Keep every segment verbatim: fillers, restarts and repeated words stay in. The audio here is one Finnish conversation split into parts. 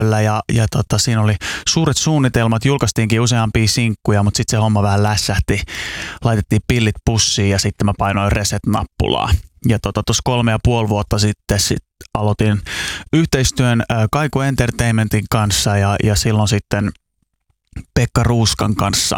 ympärillä ja, ja tota, siinä oli suuret suunnitelmat, julkaistiinkin useampia sinkkuja, mutta sitten se homma vähän lässähti. Laitettiin pillit pussiin ja sitten mä painoin reset-nappulaa. Ja tuossa tota, kolme ja puoli vuotta sitten sit aloitin yhteistyön ä, Kaiku Entertainmentin kanssa ja, ja silloin sitten Pekka Ruuskan kanssa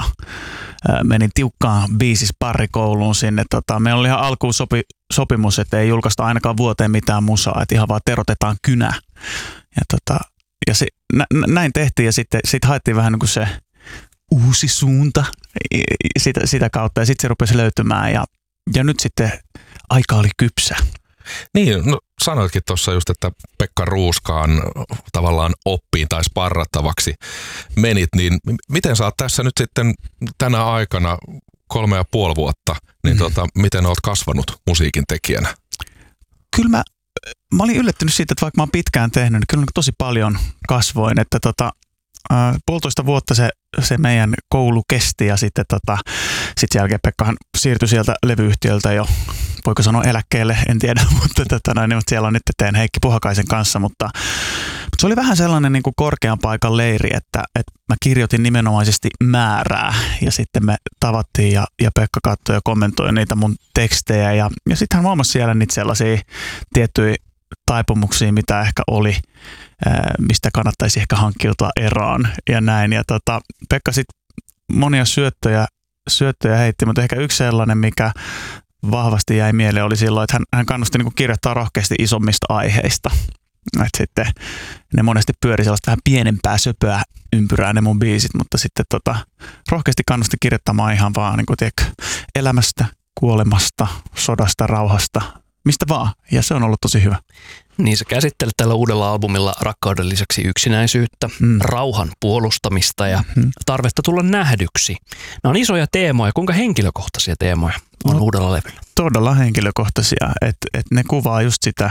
ä, menin tiukkaan biisisparrikouluun sinne. Tota, meillä oli ihan alkuun sopi, sopimus, että ei julkaista ainakaan vuoteen mitään musaa, että ihan vaan terotetaan kynä. Ja, tota, ja se, nä, näin tehtiin ja sitten sit haettiin vähän niin kuin se uusi suunta sitä, sitä kautta ja sitten se rupesi löytymään ja, ja nyt sitten aika oli kypsä. Niin, no sanoitkin tuossa just, että Pekka Ruuskaan tavallaan oppiin tai sparrattavaksi menit, niin miten sä oot tässä nyt sitten tänä aikana kolme ja puoli vuotta, niin mm. tota, miten oot kasvanut musiikin tekijänä? Kyllä mä, mä olin yllättynyt siitä, että vaikka mä oon pitkään tehnyt, niin kyllä tosi paljon kasvoin, että tota, äh, puolitoista vuotta se, se meidän koulu kesti ja sitten tota, sit sen jälkeen Pekkahan siirtyi sieltä levyyhtiöltä jo, voiko sanoa eläkkeelle, en tiedä, mutta, tota, noin, mutta siellä on nyt teen Heikki Puhakaisen kanssa, mutta, mutta se oli vähän sellainen niin kuin korkean paikan leiri, että, että mä kirjoitin nimenomaisesti määrää ja sitten me tavattiin ja, ja Pekka katsoi ja kommentoi niitä mun tekstejä ja, ja sitten hän huomasi siellä niitä sellaisia tiettyjä taipumuksia, mitä ehkä oli, ää, mistä kannattaisi ehkä hankkiutua eroon ja näin. Ja tota, Pekka sitten monia syöttöjä, syöttöjä heitti, mutta ehkä yksi sellainen, mikä vahvasti jäi mieleen, oli silloin, että hän, hän kannusti niin kuin kirjoittaa rohkeasti isommista aiheista. Että sitten ne monesti pyöri sellaista vähän pienempää söpöä ympyrää ne mun biisit, mutta sitten tota, rohkeasti kannusti kirjoittamaan ihan vaan niin kuin, tiedätkö, elämästä, kuolemasta, sodasta, rauhasta, mistä vaan. Ja se on ollut tosi hyvä. Niin sä käsittelet tällä uudella albumilla rakkauden lisäksi yksinäisyyttä, mm. rauhan puolustamista ja mm-hmm. tarvetta tulla nähdyksi. Nämä on isoja teemoja. Kuinka henkilökohtaisia teemoja on no, uudella levyllä? Todella henkilökohtaisia. Että et ne kuvaa just sitä,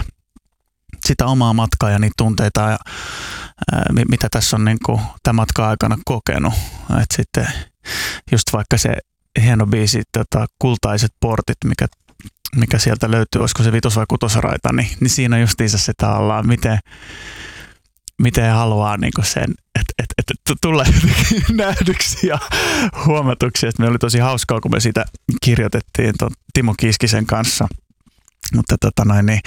sitä omaa matkaa ja niitä tunteita, ja, ää, mitä tässä on niinku tämän matkan aikana kokenut. Että sitten just vaikka se hieno biisi, tota, Kultaiset portit, mikä mikä sieltä löytyy, olisiko se vitos- vai kutosraita, niin, niin siinä on justiinsa se tavallaan, miten, miten haluaa niin sen, että et, et, et tulla nähdyksi ja huomatuksi. Että me oli tosi hauskaa, kun me sitä kirjoitettiin ton Timo Kiiskisen kanssa. Mutta tota noin, niin,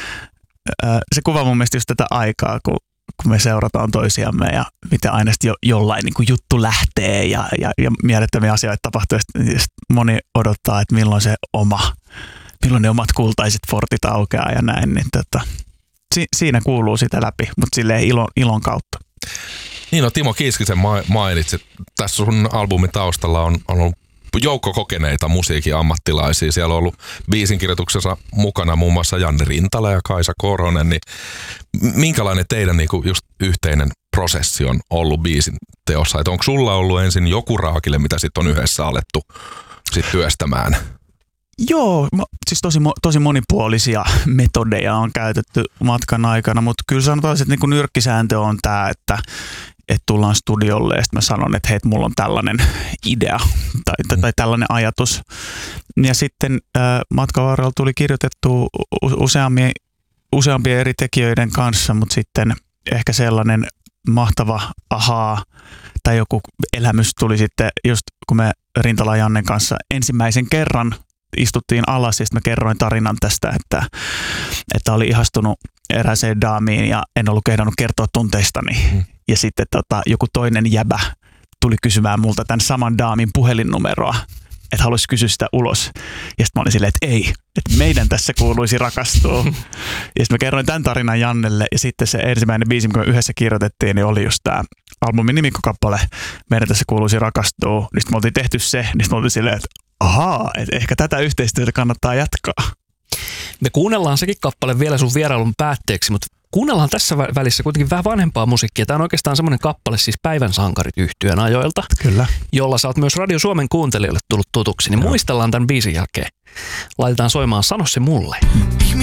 ää, se kuvaa mun mielestä just tätä aikaa, kun, kun me seurataan toisiamme ja miten aina jo, jollain niin kuin juttu lähtee ja, ja, ja mielettömiä asioita tapahtuu. Ja moni odottaa, että milloin se oma milloin ne omat kultaiset fortit aukeaa ja näin, niin tota, si- siinä kuuluu sitä läpi, mutta silleen ilon, ilon kautta. Niin no Timo Kiiskisen mainitsit. Tässä sun albumin taustalla on, on ollut joukko kokeneita musiikin ammattilaisia. Siellä on ollut biisinkirjoituksessa mukana muun muassa Janne Rintala ja Kaisa Korhonen. Niin minkälainen teidän niinku just yhteinen prosessi on ollut biisin teossa? Et onko sulla ollut ensin joku raakile, mitä sitten on yhdessä alettu sit työstämään? Joo, siis tosi, tosi monipuolisia metodeja on käytetty matkan aikana, mutta kyllä sanotaan, että niin kuin nyrkkisääntö on tämä, että, että tullaan studiolle ja sitten mä sanon, että hei, mulla on tällainen idea tai, tai, tai tällainen ajatus. Ja sitten äh, matkan varrella tuli kirjoitettu useampien, useampien eri tekijöiden kanssa, mutta sitten ehkä sellainen mahtava ahaa tai joku elämys tuli sitten just kun me Rintala Jannen kanssa ensimmäisen kerran istuttiin alas ja sitten mä kerroin tarinan tästä, että, että oli ihastunut erääseen daamiin ja en ollut kehdannut kertoa tunteistani. Mm. Ja sitten tota, joku toinen jäbä tuli kysymään multa tämän saman daamin puhelinnumeroa, että haluaisi kysyä sitä ulos. Ja sitten mä olin silleen, että ei, että meidän tässä kuuluisi rakastua. Ja sitten mä kerroin tämän tarinan Jannelle ja sitten se ensimmäinen biisi, mikä me yhdessä kirjoitettiin, niin oli just tämä albumin nimikkokappale, meidän tässä kuuluisi rakastua. Niin sitten me oltiin tehty se, niin sitten me oltiin silleen, että ahaa, että ehkä tätä yhteistyötä kannattaa jatkaa. Me kuunnellaan sekin kappale vielä sun vierailun päätteeksi, mutta kuunnellaan tässä välissä kuitenkin vähän vanhempaa musiikkia. Tämä on oikeastaan semmoinen kappale siis Päivän sankarit -yhtyeen ajoilta, kyllä, jolla sä oot myös Radio Suomen kuuntelijoille tullut tutuksi. Niin muistellaan tämän biisin jälkeen. Laitetaan soimaan Sano se mulle.